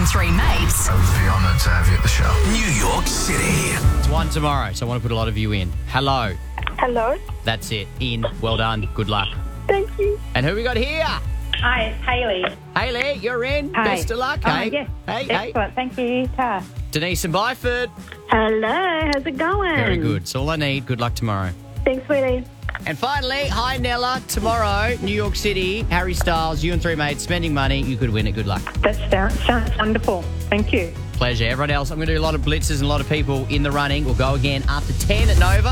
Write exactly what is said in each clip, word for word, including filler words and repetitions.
and Three Mates. I would be honoured to have you at the show. New York City. It's one tomorrow, so I want to put a lot of you in. Hello. Hello. That's it. In. Well done. Good luck. Thank you. And who we got here? Hi, it's Hayley. Hayley, you're in. Hi. Best of luck, Oh, hey? yes. Hey, hey. Excellent. Thank you. Ta. Denise and Byford. Hello. How's it going? Very good. It's all I need. Good luck tomorrow. Thanks, sweetie. And finally, hi Nella. Tomorrow, New York City, Harry Styles, you and Three Mates spending money. You could win it. Good luck. That sounds, sounds wonderful. Thank you. Pleasure. Everyone else, I'm going to do a lot of blitzes and a lot of people in the running. We'll go again after ten at Nova.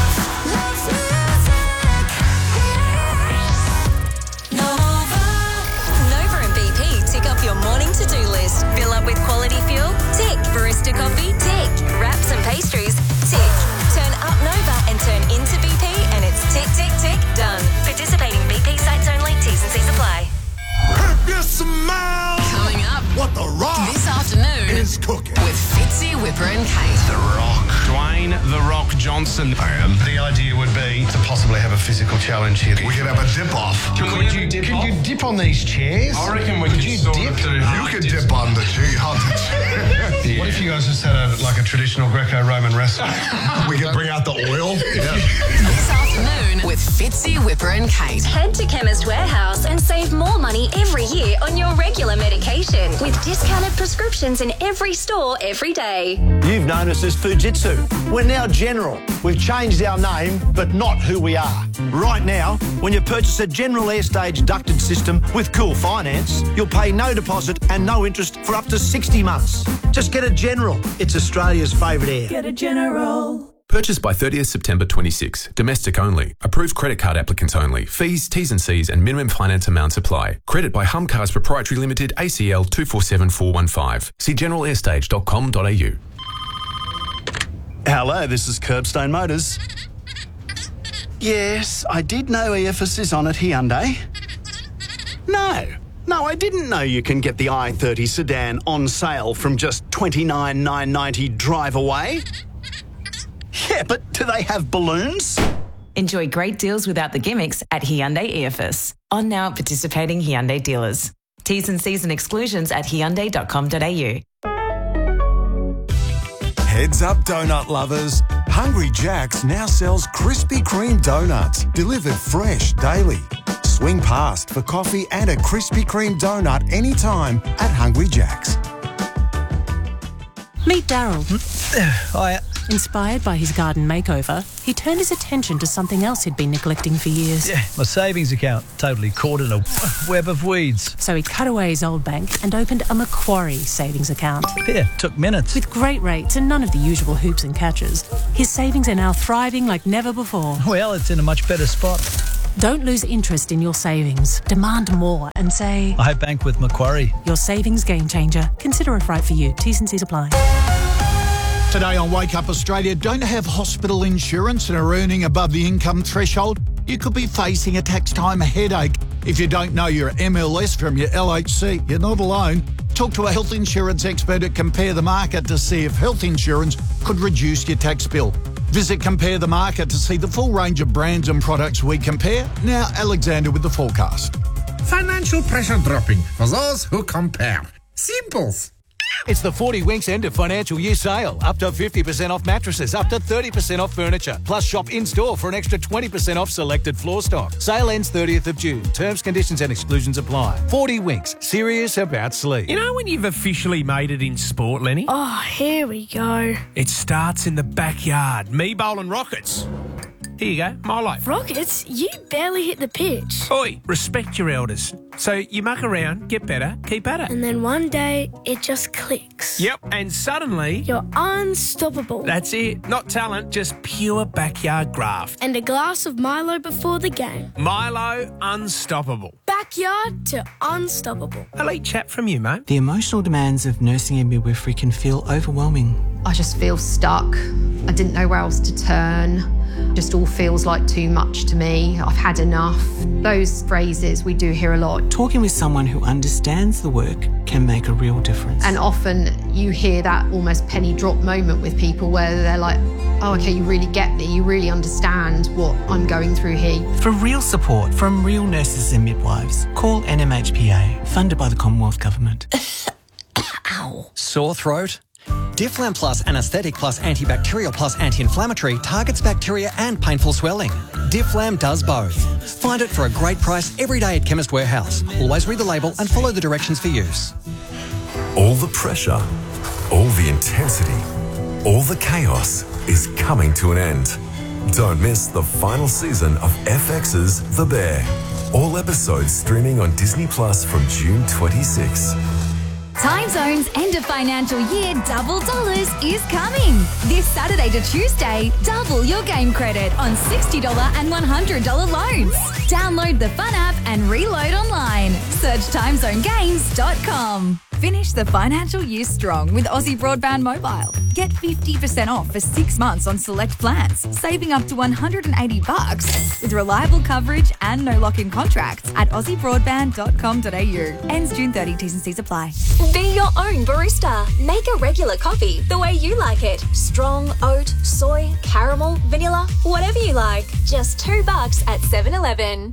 Nova and B P tick off your morning to-do list. Fill up with quality fuel? Tick. Barista coffee? Tick. Wraps and pastries? Tick. Turn up Nova and turn into B P and it's tick, tick, tick, done. Participating B P sites only. T's and C's apply. If you smell Coming up what the Rock this afternoon is cooking. with Fitzy, Whipper and Kate. The Rock. Dwayne The Rock Johnson. I am. The idea would be to possibly have a physical challenge here. We could have a dip off. Can we Could have you, a dip could off? you dip on these chairs? I reckon we could could you sort dip? of do You half could dips. dip on the chair. On the chair. What if you guys just had a, like a traditional Greco-Roman wrestling? We could bring out the oil. Yeah. This afternoon with Fitzy, Whipper and Kate. Head to Chemist Warehouse and save more money every year on your regular medication with discounted prescriptions in every store every day. You've known us as Fujitsu. We're now General. We've changed our name, but not who we are. Right now, when you purchase a General Airstage ducted system with Cool Finance, you'll pay no deposit and no interest for up to sixty months. Just get a General. It's Australia's favourite air. Get a General. Purchased by thirtieth September twenty-six. Domestic only. Approved credit card applicants only. Fees, T's and C's and minimum finance amounts apply. Credit by Hum Cars Proprietary Limited, A C L two four seven four one five. See general airstage dot com dot a u. Hello, this is Curbstone Motors. Yes, I did know E F S is on at Hyundai. No, no, I didn't know you can get the i thirty sedan on sale from just twenty-nine thousand nine hundred ninety drive away. Yeah, but do they have balloons? Enjoy great deals without the gimmicks at Hyundai E F S. On now at participating Hyundai dealers. T's and C's and exclusions at hyundai dot com dot a u. Heads up, donut lovers. Hungry Jack's now sells Krispy Kreme donuts, delivered fresh daily. Swing past for coffee and a Krispy Kreme donut anytime at Hungry Jack's. Meet Daryl. Hiya. Inspired by his garden makeover, he turned his attention to something else he'd been neglecting for years. Yeah, my savings account totally caught in a web of weeds. So he cut away his old bank and opened a Macquarie savings account. Yeah, took minutes. With great rates and none of the usual hoops and catches, his savings are now thriving like never before. Well, it's in a much better spot. Don't lose interest in your savings. Demand more and say, I bank with Macquarie. Your savings game changer. Consider if right for you. T's and C's apply. Today on Wake Up Australia, don't have hospital insurance and are earning above the income threshold? You could be facing a tax time headache. If you don't know your M L S from your L H C, you're not alone. Talk to a health insurance expert at Compare the Market to see if health insurance could reduce your tax bill. Visit Compare the Market to see the full range of brands and products we compare. Now, Alexander with the forecast. Financial pressure dropping for those who compare. Simples. It's the forty Winks end of financial year sale. Up to fifty percent off mattresses, up to thirty percent off furniture. Plus shop in-store for an extra twenty percent off selected floor stock. Sale ends thirtieth of June. Terms, conditions and exclusions apply. forty Winks. Serious about sleep. You know when you've officially made it in sport, Lenny? Oh, here we go. It starts in the backyard. Me bowling rockets. Here you go, my life. Rockets? You barely hit the pitch. Oi, respect your elders. So you muck around, get better, keep at it. And then one day, it just clicks. Yep, and suddenly... You're unstoppable. That's it. Not talent, just pure backyard graft. And a glass of Milo before the game. Milo, unstoppable. Backyard to unstoppable. Elite chat from you, mate. The emotional demands of nursing and midwifery can feel overwhelming. I just feel stuck. I didn't know where else to turn. Just all feels like too much to me. I've had enough. Those phrases we do hear a lot. Talking with someone who understands the work can make a real difference. And often you hear that almost penny drop moment with people where they're like, oh, okay, you really get me. You really understand what I'm going through here. For real support from real nurses and midwives, call N M H P A, funded by the Commonwealth Government. Ow. Ow. Sore throat? Difflam Plus Anaesthetic Plus Antibacterial Plus Anti-Inflammatory targets bacteria and painful swelling. Difflam does both. Find it for a great price every day at Chemist Warehouse. Always read the label and follow the directions for use. All the pressure, all the intensity, all the chaos is coming to an end. Don't miss the final season of F X's The Bear. All episodes streaming on Disney Plus from June twenty-sixth. Time Zone's end of financial year double dollars is coming. This Saturday to Tuesday, double your game credit on sixty dollars and one hundred dollars loans. Download the Fun app and reload online. Search time zone games dot com. Finish the financial year strong with Aussie Broadband Mobile. Get fifty percent off for six months on select plans, saving up to one hundred eighty bucks with reliable coverage and no lock-in contracts at aussie broadband dot com dot a u. Ends June thirtieth, T's and C's apply. Be your own barista. Make a regular coffee the way you like it. Strong, oat, soy, caramel, vanilla, whatever you like. Just two bucks at seven eleven.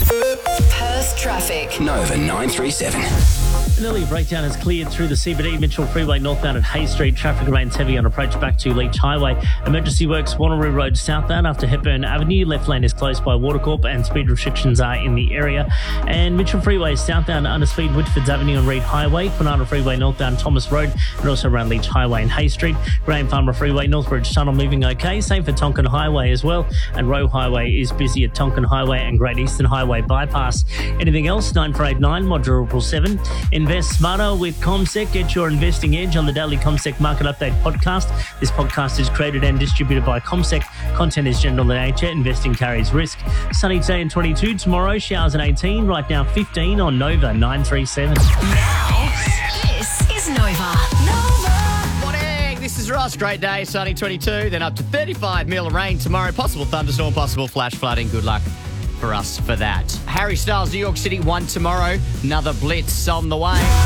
Perth traffic. Nova nine three seven. An early breakdown has cleared through the C B D. Mitchell Freeway northbound at Hay Street. Traffic remains heavy on approach back to Leach Highway. Emergency works Wanneroo Road southbound after Hepburn Avenue. Left lane is closed by Watercorp and speed restrictions are in the area. And Mitchell Freeway southbound under speed Whitfords Avenue and Reed Highway. Kwinana Freeway northbound Thomas Road and also around Leach Highway and Hay Street. Graham Farmer Freeway Northbridge Tunnel moving okay. Same for Tonkin Highway as well. And Roe Highway is busy at Tonkin Highway and Great Eastern Highway bypass. Anything else? nine four eight nine, modular seven. Invest smarter with CommSec. Get your investing edge on the daily CommSec Market Update podcast. This podcast is created and distributed by CommSec. Content is general in nature. Investing carries risk. Sunny today and twenty-two. Tomorrow, showers and eighteen. Right now, fifteen on Nova nine three seven. Now, this is Nova. Nova. Morning. This is Ross. Great day. Sunny twenty-two. Then up to thirty-five mil of rain tomorrow. Possible thunderstorm, possible flash flooding. Good luck for us for that. Harry Styles, New York City, one tomorrow. Another blitz on the way.